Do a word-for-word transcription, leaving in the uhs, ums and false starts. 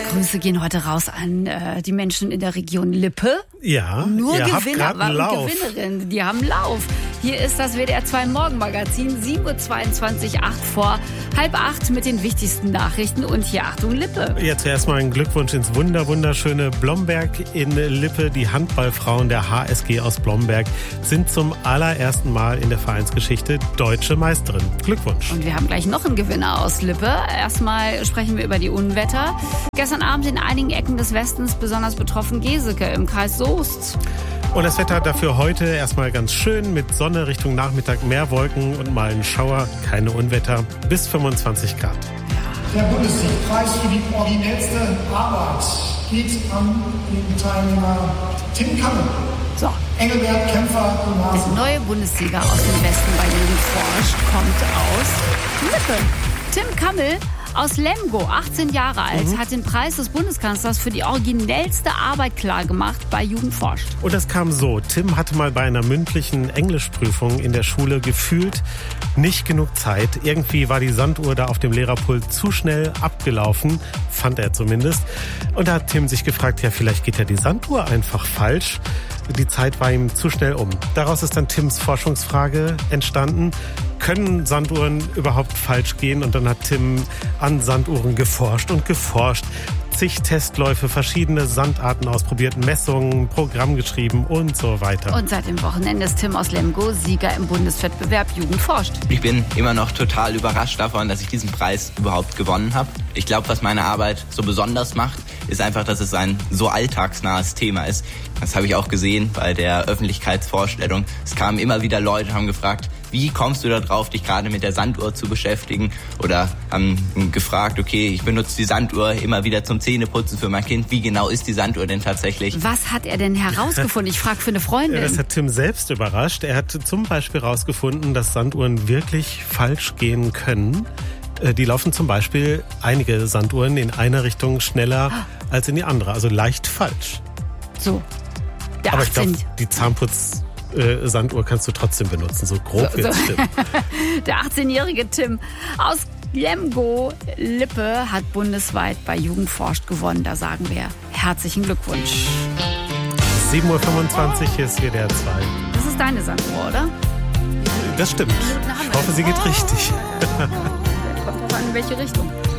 Grüße gehen heute raus an äh, die Menschen in der Region Lippe. Ja, Nur ihr Gewinner habt einen und Lauf. Gewinnerinnen, die haben Lauf. Hier ist das W D R zwei Morgenmagazin, sieben Uhr zweiundzwanzig, acht vor halb acht mit den wichtigsten Nachrichten. Und hier, Achtung, Lippe. Ja, zuerst mal ein Glückwunsch ins wunder wunderschöne Blomberg in Lippe. Die Handballfrauen der H S G aus Blomberg sind zum allerersten Mal in der Vereinsgeschichte deutsche Meisterin. Glückwunsch. Und wir haben gleich noch einen Gewinner aus Lippe. Erstmal sprechen wir über die Unwetter. Gestern Abend in einigen Ecken des Westens besonders betroffen Geseke im Kreis Soest. Und das Wetter dafür heute erstmal ganz schön mit Sonne Richtung Nachmittag, mehr Wolken und mal ein Schauer, keine Unwetter, bis fünfundzwanzig Grad. Der Bundessiegpreis für die originellste Arbeit geht an den Teilnehmer Tim Kammel. So. Engelbert Kämpfer Gymnasium. Der neue Bundessieger aus dem Westen bei Jugend forscht kommt aus Lippe. Tim Kammel aus Lemgo, achtzehn Jahre alt, mhm. hat den Preis des Bundeskanzlers für die originellste Arbeit klargemacht bei Jugend forscht. Und das kam so. Tim hatte mal bei einer mündlichen Englischprüfung in der Schule gefühlt nicht genug Zeit. Irgendwie war die Sanduhr da auf dem Lehrerpult zu schnell abgelaufen, fand er zumindest. Und da hat Tim sich gefragt, ja, vielleicht geht ja die Sanduhr einfach falsch. Die Zeit war ihm zu schnell um. Daraus ist dann Tims Forschungsfrage entstanden. Können Sanduhren überhaupt falsch gehen? Und dann hat Tim an Sanduhren geforscht und geforscht. Zig Testläufe, verschiedene Sandarten ausprobiert, Messungen, Programm geschrieben und so weiter. Und seit dem Wochenende ist Tim aus Lemgo Sieger im Bundeswettbewerb Jugend forscht. Ich bin immer noch total überrascht davon, dass ich diesen Preis überhaupt gewonnen habe. Ich glaube, was meine Arbeit so besonders macht, ist einfach, dass es ein so alltagsnahes Thema ist. Das habe ich auch gesehen bei der Öffentlichkeitsvorstellung. Es kamen immer wieder Leute und haben gefragt, wie kommst du da drauf, dich gerade mit der Sanduhr zu beschäftigen? Oder haben gefragt, okay, ich benutze die Sanduhr immer wieder zum Zähneputzen für mein Kind. Wie genau ist die Sanduhr denn tatsächlich? Was hat er denn herausgefunden? Ich frage für eine Freundin. Das hat Tim selbst überrascht. Er hat zum Beispiel herausgefunden, dass Sanduhren wirklich falsch gehen können. Die laufen zum Beispiel einige Sanduhren in einer Richtung schneller als in die andere, also leicht falsch. So. Der Aber ich achtzehn glaube, die Zahnputz Äh, Sanduhr kannst du trotzdem benutzen, so grob so, wird's so. stimmen. Der achtzehnjährige Tim aus Lemgo, Lippe, hat bundesweit bei Jugend forscht gewonnen. Da sagen wir herzlichen Glückwunsch. sieben Uhr fünfundzwanzig, hier ist W D R zwei. Das ist deine Sanduhr, oder? Das stimmt. Ich hoffe, sie geht richtig. Kommt drauf an, in welche Richtung.